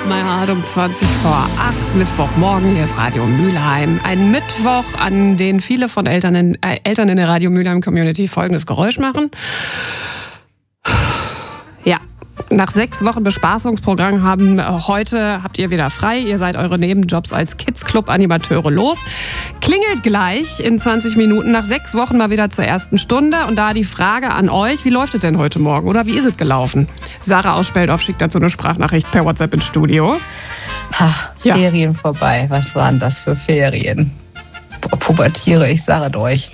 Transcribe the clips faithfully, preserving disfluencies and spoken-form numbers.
My Heart um zwanzig vor acht, Mittwochmorgen, hier ist Radio Mülheim. Ein Mittwoch, an den viele von Eltern in, äh, Eltern in der Radio Mülheim Community folgendes Geräusch machen. Ja. Nach sechs Wochen Bespaßungsprogramm haben heute habt ihr wieder frei. Ihr seid eure Nebenjobs als Kids-Club-Animateure los. Klingelt gleich in zwanzig Minuten nach sechs Wochen mal wieder zur ersten Stunde. Und da die Frage an euch, wie läuft es denn heute Morgen oder wie ist es gelaufen? Sarah aus Speldorf schickt dazu eine Sprachnachricht per WhatsApp ins Studio. Ha, Ja. Ferien vorbei. Was waren das für Ferien? Boah, pubertiere, ich sage es euch.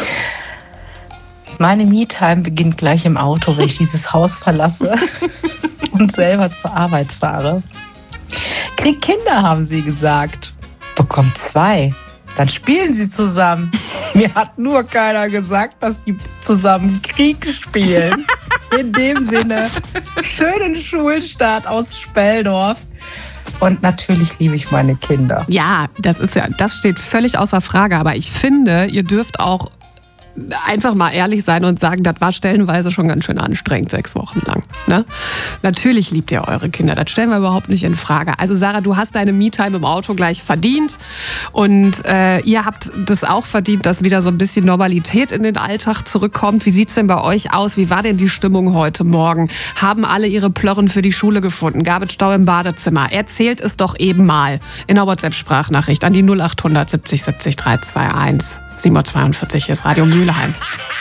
Meine Me-Time beginnt gleich im Auto, wenn ich dieses Haus verlasse und selber zur Arbeit fahre. Krieg Kinder, haben sie gesagt. Bekommt zwei. Dann spielen sie zusammen. Mir hat nur keiner gesagt, dass die zusammen Krieg spielen. In dem Sinne, schönen Schulstart aus Speldorf. Und natürlich liebe ich meine Kinder. Ja, das ist ja, das steht völlig außer Frage. Aber ich finde, ihr dürft auch einfach mal ehrlich sein und sagen, das war stellenweise schon ganz schön anstrengend, sechs Wochen lang. Ne? Natürlich liebt ihr eure Kinder, das stellen wir überhaupt nicht in Frage. Also Sarah, du hast deine Me-Time im Auto gleich verdient und äh, ihr habt das auch verdient, dass wieder so ein bisschen Normalität in den Alltag zurückkommt. Wie sieht's denn bei euch aus? Wie war denn die Stimmung heute Morgen? Haben alle ihre Plörren für die Schule gefunden? Gab es Stau im Badezimmer? Erzählt es doch eben mal in der WhatsApp-Sprachnachricht an die null acht hundert siebzig siebzig drei zwei eins. sieben Uhr zweiundvierzig, hier ist Radio Mülheim.